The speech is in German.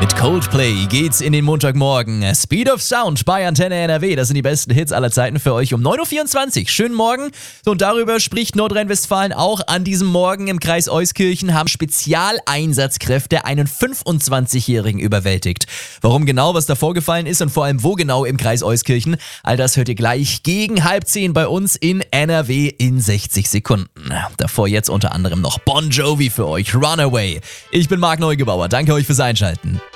Mit Coldplay geht's in den Montagmorgen. Speed of Sound bei Antenne NRW. Das sind die besten Hits aller Zeiten für euch um 9.24 Uhr. Schönen Morgen. So, und darüber spricht Nordrhein-Westfalen auch an diesem Morgen. Im Kreis Euskirchen haben Spezialeinsatzkräfte einen 25-Jährigen überwältigt. Warum genau, was da vorgefallen ist und vor allem wo genau im Kreis Euskirchen, all das hört ihr gleich gegen 9:30 bei uns in NRW in 60 Sekunden. Davor jetzt unter anderem noch Bon Jovi für euch, Runaway. Ich bin Marc Neugebauer. Danke euch fürs Einschalten.